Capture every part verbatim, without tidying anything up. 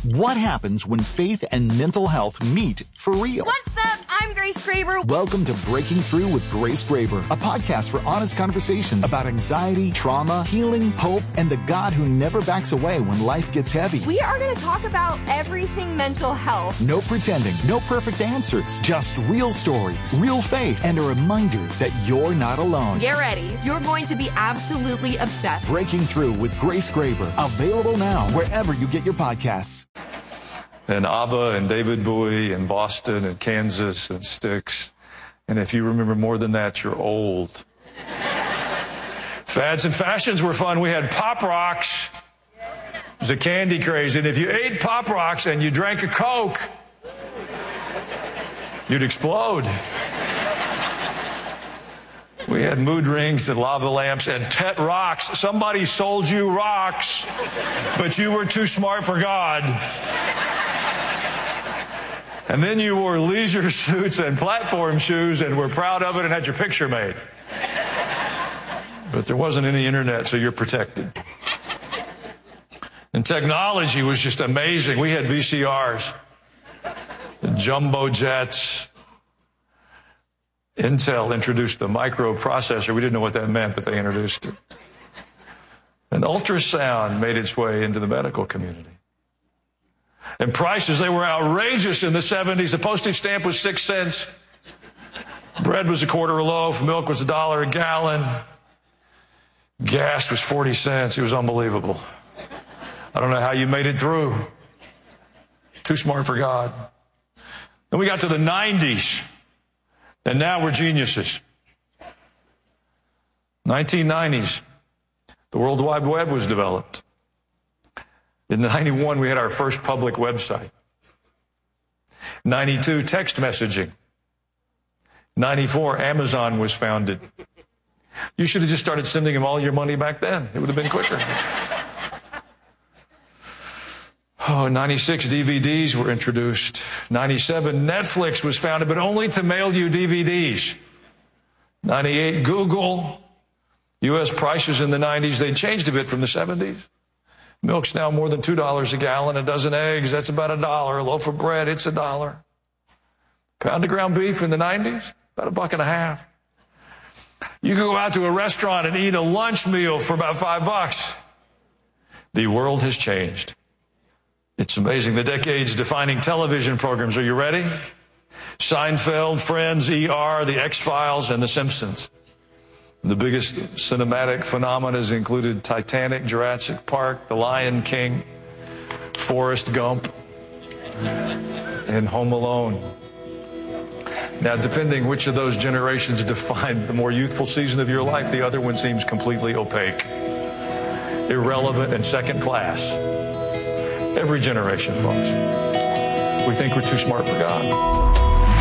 What happens when faith and mental health meet for real? What's up? I'm Grace Graber. Welcome to Breaking Through with Grace Graber, a podcast for honest conversations about anxiety, trauma, healing, hope, and the God who never backs away when life gets heavy. We are going to talk about everything mental health. No pretending, no perfect answers, just real stories, real faith, and a reminder that you're not alone. Get ready. You're going to be absolutely obsessed. Breaking Through with Grace Graber, available now wherever you get your podcasts. And ABBA and David Bowie and Boston and Kansas and Styx. And if you remember more than that, you're old. Fads and fashions were fun. We had Pop Rocks. It was a candy craze. And if you ate Pop Rocks and you drank a Coke, you'd explode. We had mood rings and lava lamps and pet rocks. Somebody sold you rocks, but you were too smart for God. And then you wore leisure suits and platform shoes and were proud of it and had your picture made. But there wasn't any internet, so you're protected. And technology was just amazing. We had V C Rs, jumbo jets. Intel introduced the microprocessor. We didn't know what that meant, but they introduced it. And ultrasound made its way into the medical community. And prices, they were outrageous in the seventies. The postage stamp was six cents. Bread was a quarter a loaf. Milk was a dollar a gallon. Gas was forty cents. It was unbelievable. I don't know how you made it through. Too smart for God. Then we got to the nineties. And now we're geniuses. nineteen nineties. The World Wide Web was developed. In ninety-one, we had our first public website. ninety-two, text messaging. ninety-four, Amazon was founded. You should have just started sending them all your money back then. It would have been quicker. Oh, ninety-six, D V Ds were introduced. ninety-seven, Netflix was founded, but only to mail you D V Ds. ninety-eight, Google. U S prices in the nineties, they changed a bit from the seventies. Milk's now more than two dollars a gallon. A dozen eggs, that's about a dollar. A loaf of bread, it's a dollar. Pound of ground beef in the nineties, about a buck and a half. You could go out to a restaurant and eat a lunch meal for about five bucks. The world has changed. It's amazing. The decades-defining television programs. Are you ready? Seinfeld, Friends, E R, The X-Files, and The Simpsons. The biggest cinematic phenomena has included Titanic, Jurassic Park, The Lion King, Forrest Gump, and Home Alone. Now, depending which of those generations define the more youthful season of your life, the other one seems completely opaque, irrelevant, and second class. Every generation, folks. We think we're too smart for God.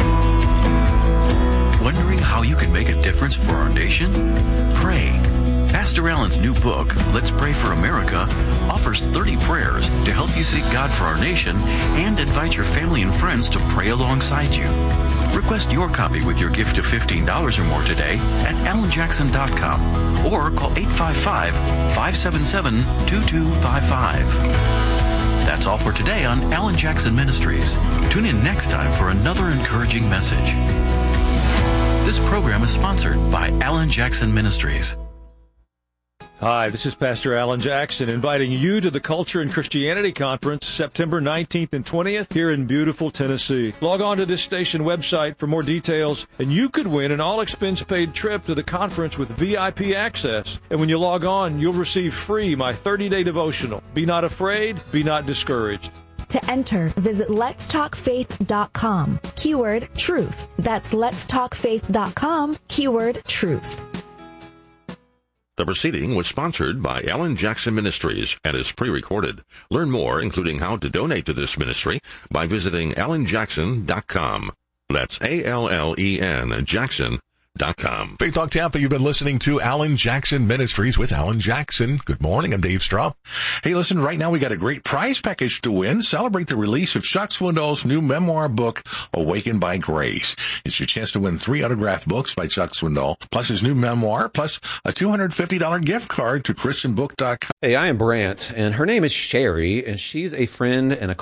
Wondering how you can make a difference for our nation? Pray. Pastor Allen's new book, Let's Pray for America, offers thirty prayers to help you seek God for our nation and invite your family and friends to pray alongside you. Request your copy with your gift of fifteen dollars or more today at alan jackson dot com or call eight five five, five seven seven, two two five five. That's all for today on Alan Jackson Ministries. Tune in next time for another encouraging message. This program is sponsored by Alan Jackson Ministries. Hi, this is Pastor Alan Jackson inviting you to the Culture and Christianity Conference September nineteenth and twentieth here in beautiful Tennessee. Log on to this station website for more details, and you could win an all-expense-paid trip to the conference with V I P access. And when you log on, you'll receive free my thirty-day devotional. Be not afraid, be not discouraged. To enter, visit lets talk faith dot com, keyword truth. That's lets talk faith dot com, keyword truth. The proceeding was sponsored by Alan Jackson Ministries and is pre-recorded. Learn more, including how to donate to this ministry, by visiting alan jackson dot com. That's A L L E N Jackson dot com. Faith Talk Tampa, you've been listening to Alan Jackson Ministries with Alan Jackson. Good morning, I'm Dave Straub. Hey, listen, right now we got a great prize package to win. Celebrate the release of Chuck Swindoll's new memoir book, Awakened by Grace. It's your chance to win three autographed books by Chuck Swindoll, plus his new memoir, plus a two hundred fifty dollars gift card to christian book dot com. Hey, I am Brant, and her name is Sherry, and she's a friend and a